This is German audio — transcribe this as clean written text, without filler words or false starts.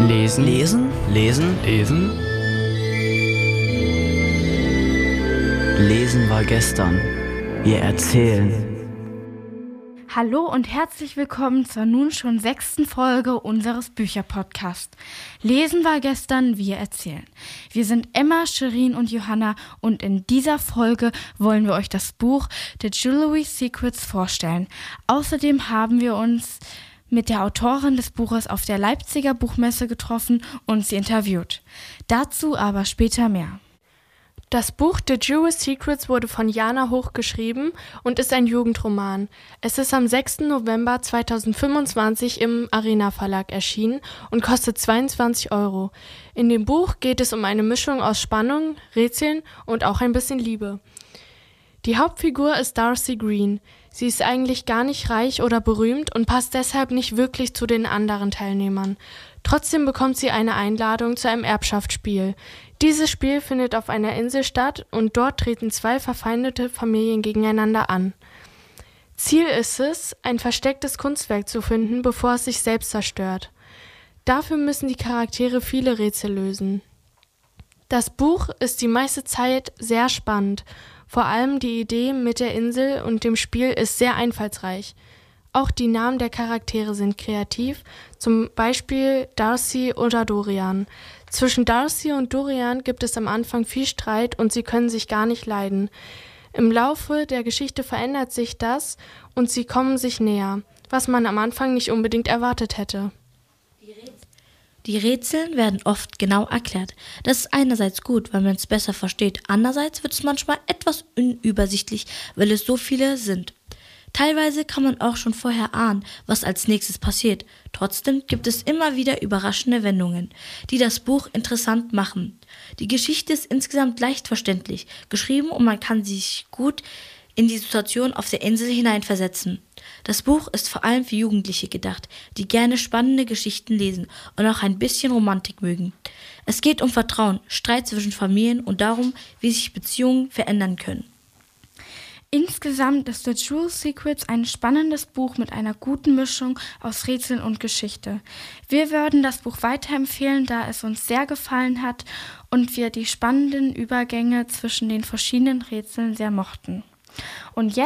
Lesen. Lesen. Lesen. Lesen. Lesen war gestern. Wir erzählen. Hallo und herzlich willkommen zur nun schon 6. Folge unseres Bücherpodcasts. Lesen war gestern, wir erzählen. Wir sind Emma, Shirin und Johanna und in dieser Folge wollen wir euch das Buch The Jewelry Secrets vorstellen. Außerdem haben wir uns mit der Autorin des Buches auf der Leipziger Buchmesse getroffen und sie interviewt. Dazu aber später mehr. Das Buch The Jewelry Secrets wurde von Jana Hoch geschrieben und ist ein Jugendroman. Es ist am 6. November 2025 im Arena Verlag erschienen und kostet 22 €. In dem Buch geht es um eine Mischung aus Spannung, Rätseln und auch ein bisschen Liebe. Die Hauptfigur ist Darcy Green. Sie ist eigentlich gar nicht reich oder berühmt und passt deshalb nicht wirklich zu den anderen Teilnehmern. Trotzdem bekommt sie eine Einladung zu einem Erbschaftsspiel. Dieses Spiel findet auf einer Insel statt und dort treten 2 verfeindete Familien gegeneinander an. Ziel ist es, ein verstecktes Kunstwerk zu finden, bevor es sich selbst zerstört. Dafür müssen die Charaktere viele Rätsel lösen. Das Buch ist die meiste Zeit sehr spannend. Vor allem die Idee mit der Insel und dem Spiel ist sehr einfallsreich. Auch die Namen der Charaktere sind kreativ, zum Beispiel Darcy oder Dorian. Zwischen Darcy und Dorian gibt es am Anfang viel Streit und sie können sich gar nicht leiden. Im Laufe der Geschichte verändert sich das und sie kommen sich näher, was man am Anfang nicht unbedingt erwartet hätte. Die Rätsel werden oft genau erklärt. Das ist einerseits gut, weil man es besser versteht. Andererseits wird es manchmal etwas unübersichtlich, weil es so viele sind. Teilweise kann man auch schon vorher ahnen, was als nächstes passiert. Trotzdem gibt es immer wieder überraschende Wendungen, die das Buch interessant machen. Die Geschichte ist insgesamt leicht verständlich geschrieben und man kann sich gut in die Situation auf der Insel hineinversetzen. Das Buch ist vor allem für Jugendliche gedacht, die gerne spannende Geschichten lesen und auch ein bisschen Romantik mögen. Es geht um Vertrauen, Streit zwischen Familien und darum, wie sich Beziehungen verändern können. Insgesamt ist The Jewelry Secrets ein spannendes Buch mit einer guten Mischung aus Rätseln und Geschichte. Wir würden das Buch weiterempfehlen, da es uns sehr gefallen hat und wir die spannenden Übergänge zwischen den verschiedenen Rätseln sehr mochten. Und jetzt